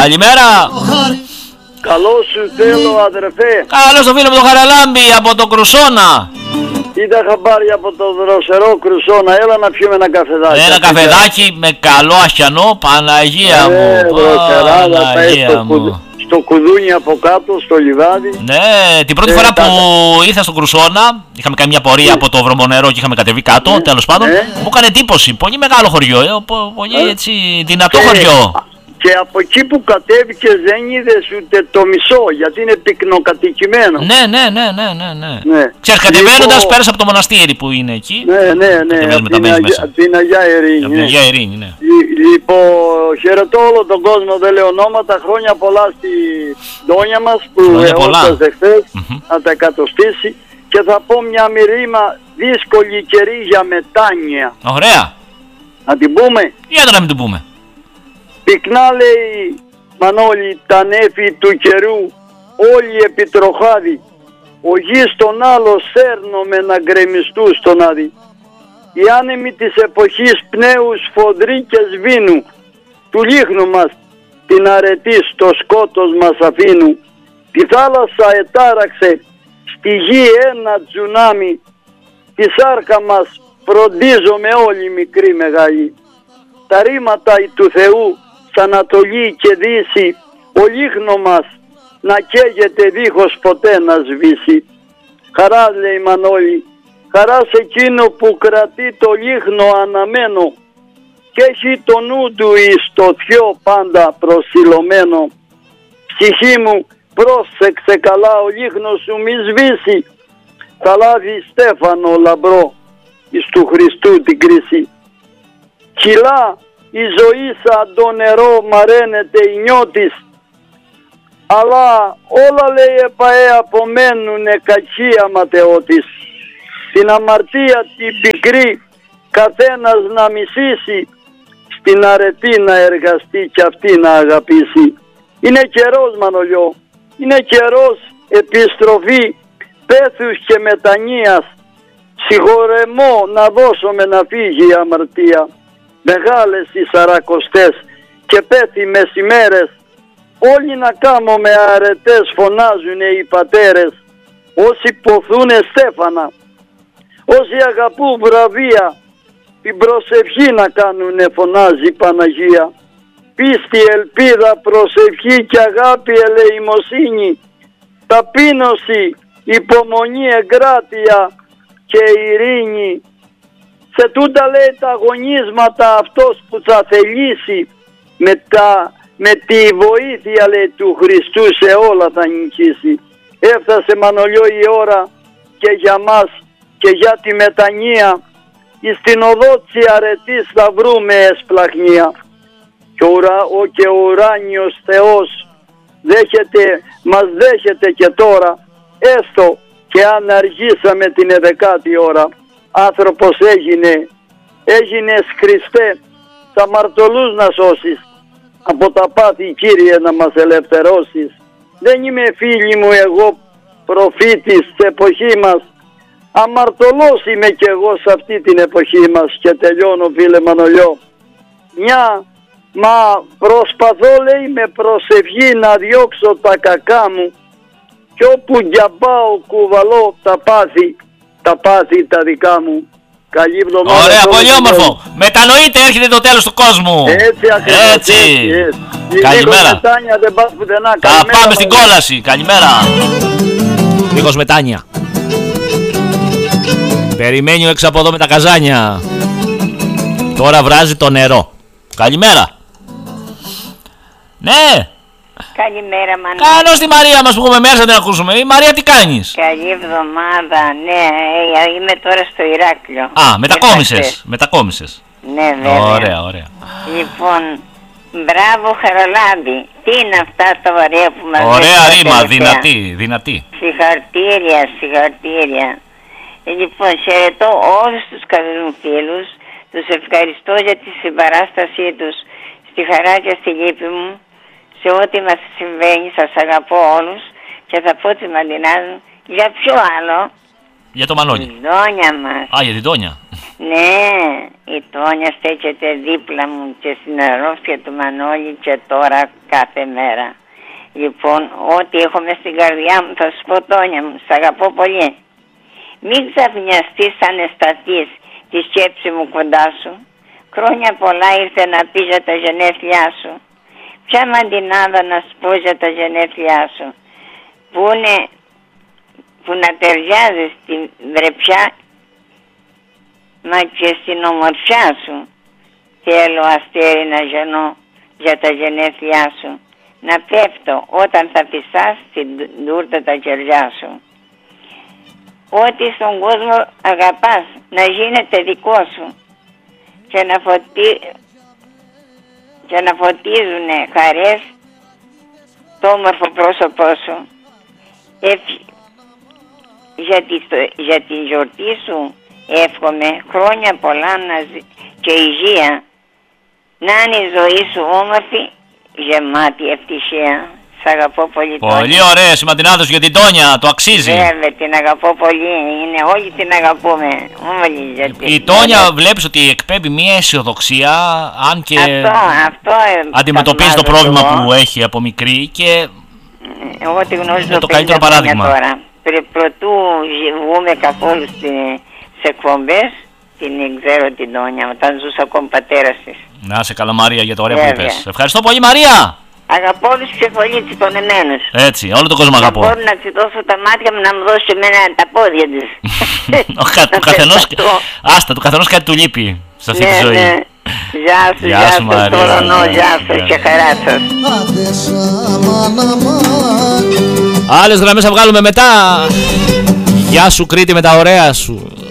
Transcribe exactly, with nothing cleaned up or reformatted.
Καλημέρα. Καλό σου θέλω, αδερφέ. Καλώς το φίλο μου το Χαραλάμπη από το Κρουσόνα. Είδα χαμπάρι από το δροσερό Κρουσόνα. Έλα να πιούμε ένα καφεδάκι. Ένα καφεδάκι με καλό αχιανό. Παναγία ε, μου. Δροσεράδα, Παναγία στο, μου. κου, στο κουδούνι από κάτω, στο λιβάδι. Ναι, την πρώτη ε, φορά τα... που ήρθα στο Κρουσόνα, είχαμε κάνει μια πορεία ε. από το βρωμονερό και είχαμε κατεβεί κάτω, ε. τέλος πάντων. Ε. Μου έκανε εντύπωση. Πολύ μεγάλο χωριό, ε, πολύ ε. έτσι δυνατό ε. χωριό. Και από εκεί που κατέβηκες δεν είδες ούτε το μισό, γιατί είναι πυκνοκατοικημένο. Ναι, ναι, ναι, ναι, ναι, ναι. ναι. Ξέρεις, κατεβαίνοντας λοιπόν... πέρασε από το μοναστήρι που είναι εκεί. Ναι, ναι, ναι, από την, Αγία, την Αγία Ειρήνη. Από την Αγία Ειρήνη, ναι. Λοιπόν, χαιρετώ όλο τον κόσμο, δεν λέω ονόματα, χρόνια πολλά στη Ντόνια μας που εορτάζε χθες, mm-hmm. να τα εκατοστήσει. Και θα πω μια μυρίμα δύσκολη καιρή για μετάνοια. Ωραία. Να την πούμε. Για να μην την πούμε. Πυκνά λέει Μανώλη τα νέφη του καιρού, όλοι επιτροχάδι, ο γης τον άλλο σέρνομαι να γκρεμιστού στον άδει. Οι άνεμοι της εποχής πνέους φοδροί και σβήνου, του λίχνου μας την αρετή στο σκότος μας αφήνου. Τη θάλασσα ετάραξε στη γη ένα τζουνάμι, τη σάρκα μας φροντίζομαι όλοι μικροί μεγάλοι. Τα ρήματα του Θεού σ' Ανατολή και Δύση, ο λίχνο μας να καίγεται δίχως ποτέ να σβήσει. Χαρά λέει Μανώλη, χαρά σε εκείνο που κρατεί το λίχνο αναμένο και έχει το νου του εις το θειό πάντα προσιλωμένο. Ψυχή μου πρόσεξε καλά, ο λίχνος σου μη σβήσει, θα λάβει στέφανο λαμπρό εις του Χριστού την κρίση. Χιλά η ζωή σαν το νερό μαραίνεται η νιώτης, αλλά όλα λέει επαέ απομένουνε κακία ματαιώτης. Την αμαρτία την πικρή καθένας να μισήσει, στην αρετή να εργαστεί κι αυτή να αγαπήσει. Είναι καιρός Μανολιό, είναι καιρός επιστροφή πέθους και μετανοίας, συγχωρεμό να δώσουμε να φύγει η αμαρτία. Μεγάλες οι σαρακοστές και πέθη μεσημέρες, όλοι να κάμουμε αρετές φωνάζουνε οι πατέρες, όσοι ποθούνε στέφανα, όσοι αγαπούν βραβεία, την προσευχή να κάνουνε φωνάζει η Παναγία. Πίστη, ελπίδα, προσευχή και αγάπη, ελεημοσύνη, ταπείνωση, υπομονή, εγκράτεια και ειρήνη. Σε τούτα λέει τα αγωνίσματα αυτός που θα θελήσει, με, τα, με τη βοήθεια λέει του Χριστού σε όλα θα νικήσει. Έφτασε Μανολιό η ώρα και για μας και για τη μετανία, στην οδό της αρετής θα βρούμε εσπλαχνία. Και, ουρα, ο, και ο ουράνιος Θεός δέχεται, μας δέχεται και τώρα, έστω και αν αργήσαμε την εδεκάτη ώρα. Άνθρωπος έγινε, έγινες Χριστέ, θα μαρτωλούς να σώσεις, από τα πάθη Κύριε να μας ελευθερώσεις. Δεν είμαι φίλοι μου εγώ προφήτης της εποχή μας, αμαρτωλός είμαι κι εγώ σε αυτή την εποχή μας. Και τελειώνω φίλε Μανολιό, μια μα προσπαθώ λέει με προσευχή να διώξω τα κακά μου, κι όπου γιαμπάω κουβαλώ τα πάθη, τα πάθη τα δικά μου. Καλή εβδομάδα. Ωραία, πολύ όμορφο. Μετανοείτε, έρχεται το τέλος του κόσμου. Έτσι ακριβώς. Έτσι. έτσι, έτσι. Καλημέρα. Μετάνια, δεν πας πουθενά. Θα Καλημέρα, πάμε στην κόλαση. Καλημέρα. Λίγος μετάνια. Περιμένει έξω από εδώ με τα καζάνια. Τώρα βράζει το νερό. Καλημέρα. Ναι. Καλημέρα Μανώλη. Καλώς τη Μαρία μας που έχουμε μέσα να την ακούσουμε. Η Μαρία τι κάνεις? Καλή εβδομάδα, ναι, είμαι τώρα στο Ηράκλειο. Α, μετακόμισες, μετακόμισες. Ναι βέβαια. Ωραία, ωραία. Λοιπόν, μπράβο Χαραλάμπη. Τι είναι αυτά τα ωραία που μας λέτε? Ωραία ρήμα, δυνατή, δυνατή. Συγχαρτήρια, συγχαρτήρια. Λοιπόν, χαιρετώ όλους τους καλούς φίλους. Τους ευχαριστώ για τη συμπαράστασή τους στη χαρά και στη λύπη μου. Σε ό,τι μας συμβαίνει, σας αγαπώ όλους και θα πω τη Μαντινά για ποιο άλλο? Για το Μανώλη. Τη Δόνια μας. Α, για την Δόνια. Ναι, η Τόνια στέκεται δίπλα μου και στην αρρώστια του Μανώλη και τώρα κάθε μέρα. Λοιπόν, ό,τι έχω μες στην καρδιά μου θα σου πω, Τόνια μου, σ' αγαπώ πολύ. Μην ξαφνιαστείς σαν εσταθείς τη σκέψη μου κοντά σου. Χρόνια πολλά ήρθε να πει για τα γενέθλιά σου. Ποια μαντινάδα να σου πω για τα γενέθλιά σου, που, είναι, που να ταιριάζει στην βρεπιά μα και στην ομορφιά σου. Θέλω αστέρι να γεννώ για τα γενέθλιά σου, να πέφτω όταν θα φυσάς στην τούρτα τα κεριά σου. Ό,τι στον κόσμο αγαπάς να γίνεται δικό σου και να, φωτί... και να φωτίζουνε χαρές το όμορφο πρόσωπό σου. Εφ... Για, τη... για τη γιορτή σου εύχομαι χρόνια πολλά να ζη... και υγεία, να είναι η ζωή σου όμορφη, γεμάτη ευτυχία. Σ' αγαπώ πολύ, Τόνια. Πολύ ωραίες οι μαντινάδες για την Τόνια, το αξίζει. Βέβαια, την αγαπώ πολύ, είναι όλοι την αγαπούμε. Όλοι γιατί... Η Τόνια βλέπεις ότι εκπέμπει μια αισιοδοξία, αν και αυτό, αυτό αντιμετωπίζει το πρόβλημα εγώ. που έχει από μικρή και εγώ τη γνωρίζω είναι το καλύτερο παράδειγμα. Τώρα. Προτού βγούμε καθόλου στις εκπομπές, την ξέρω την Τόνια, όταν ζούσα ακόμα πατέρας της. Να σε καλά, Μαρία, για το ωραίο που είπες. Ευχαριστώ πολύ, Μαρία. Αγαπώ όλους τους πολύ τσιτωνεμένους. Έτσι, όλο τον κόσμο αγαπώ. Να μπορώ να τσιτώσω τα μάτια μου, να μου δώσει εμένα τα πόδια της. Ο καθενός, άστα, του καθενός κάτι του λείπει σε αυτή τη ζωή. Ναι. Γεια σου, γεια σου, Τωρονό, γεια σου και χαρά σας. Άλλες γραμμές θα βγάλουμε μετά. Γεια σου Κρήτη με τα ωραία σου.